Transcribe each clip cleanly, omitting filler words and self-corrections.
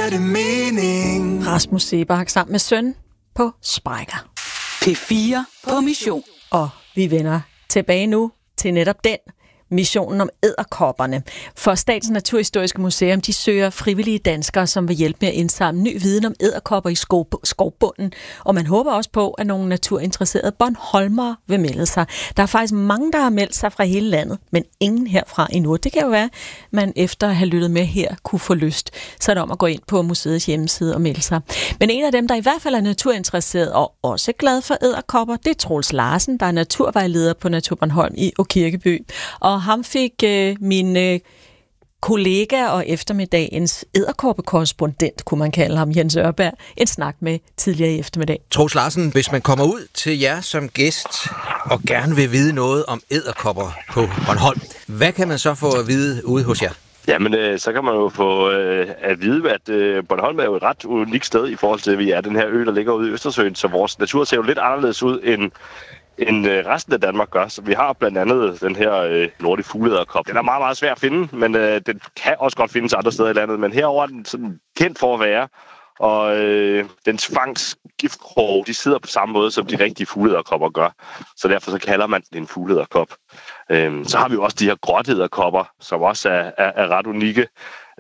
giver det mening. Rasmus Seebach sammen med søn på Sprækker. P4 på mission. Og vi vender tilbage nu til netop den missionen om edderkopperne. For Statens Naturhistoriske Museum, de søger frivillige danskere, som vil hjælpe med at indsamle ny viden om edderkopper i skovbunden. Og man håber også på, at nogle naturinteresserede Bornholmere vil melde sig. Der er faktisk mange, der har meldt sig fra hele landet, men ingen herfra endnu. Det kan jo være, man efter at have lyttet med her kunne få lyst. Så er det om at gå ind på museets hjemmeside og melde sig. Men en af dem, der i hvert fald er naturinteresseret og også glad for edderkopper, det er Troels Larsen, der er naturvejleder på Natur Bornholm i Åkirkeby. Og ham fik min kollega og eftermiddagens edderkoppekorrespondent, kunne man kalde ham, Jens Ørberg, en snak med tidligere i eftermiddag. Troels Larsen, hvis man kommer ud til jer som gæst og gerne vil vide noget om edderkopper på Bornholm, hvad kan man så få at vide ude hos jer? Jamen, så kan man jo få at vide, at Bornholm er jo et ret unikt sted i forhold til, at vi er den her ø, der ligger ude i Østersøen, så vores natur ser jo lidt anderledes ud end resten af Danmark gør. Så vi har blandt andet den her nordiske fugleedderkop. Den er meget, meget svær at finde, men den kan også godt findes andre steder i landet. Men herover er den sådan kendt for at være. Og dens fangstgiftkrog, de sidder på samme måde, som de rigtige fugleedderkopper gør. Så derfor så kalder man den en fugleedderkop. Så har vi jo også de her gråtedderkopper, som også er ret unikke.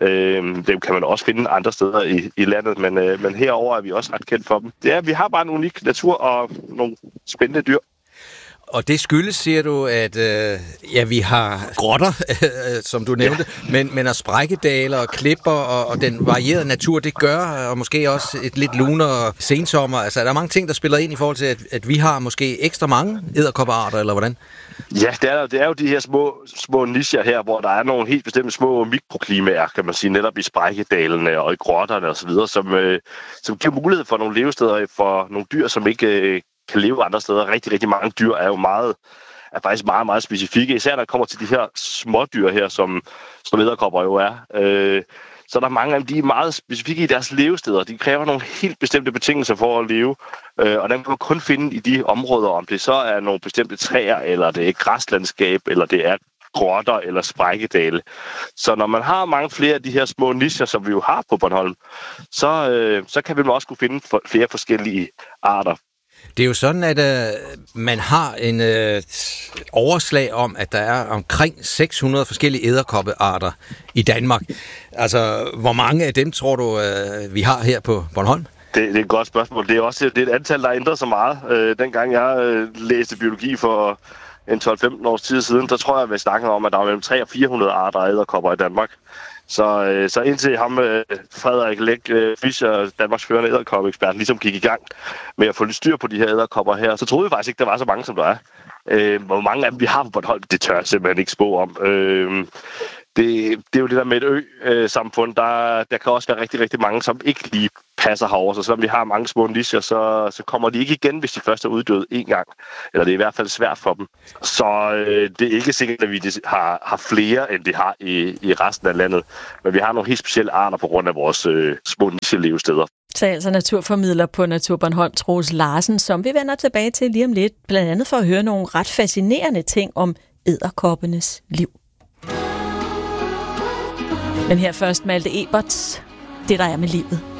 Dem kan man også finde andre steder i landet, men herover er vi også ret kendt for dem. Det er, vi har bare en unik natur og nogle spændende dyr. Og det skyldes, siger du, at vi har grotter, som du nævnte, ja. men at sprækkedaler og klipper og den varierede natur, det gør, og måske også et lidt lunere sensommer. Altså, der er mange ting, der spiller ind i forhold til, at vi har måske ekstra mange edderkoppearter, eller hvordan? Ja, det er jo de her små nicher her, hvor der er nogle helt bestemte små mikroklimaer, kan man sige, netop i sprækkedalene og i grotterne osv., som giver mulighed for nogle levesteder for nogle dyr, som ikke kan leve andre steder. Rigtig, rigtig mange dyr er faktisk meget, meget specifikke, især når det kommer til de her smådyr her, som edderkopper jo er. Så der er mange af dem, de er meget specifikke i deres levesteder. De kræver nogle helt bestemte betingelser for at leve, og dem kan man kun finde i de områder, om det så er nogle bestemte træer, eller det er græslandskab, eller det er grotter eller sprækkedale. Så når man har mange flere af de her små nicher, som vi jo har på Bornholm, så kan vi også kunne finde flere forskellige arter. Det er jo sådan, at man har en overslag om, at der er omkring 600 forskellige edderkoppearter i Danmark. Altså, hvor mange af dem tror du, vi har her på Bornholm? Det er et godt spørgsmål. Det er et antal, der ændrer sig meget. Dengang jeg læste biologi for en 12-15 års tid siden, der tror jeg, at vi snakkede om, at der var mellem 300 og 400 arter af edderkopper i Danmark. Så indtil ham, Frederik Læk Fischer, Danmarks førende edderkoppeekspert, ligesom gik i gang med at få lidt styr på de her edderkopper her, så troede vi faktisk ikke, der var så mange, som der er. Hvor mange af dem vi har på Bornholm, det tør jeg simpelthen ikke spå om. Det er jo det der med et ø-samfund, der kan også være rigtig, rigtig mange, som ikke lige passer herover. Så selvom vi har mange små nicher, så kommer de ikke igen, hvis de først er uddøde en gang. Eller det er i hvert fald svært for dem. Så det er ikke sikkert, at vi har flere, end de har i resten af landet. Men vi har nogle helt specielle arter på grund af vores små niche-levesteder. Så altså naturformidler på Natur Bornholm, Troels Larsen, som vi vender tilbage til lige om lidt. Blandt andet for at høre nogle ret fascinerende ting om edderkoppernes liv. Men her først Malte Eberts, Det der er med livet.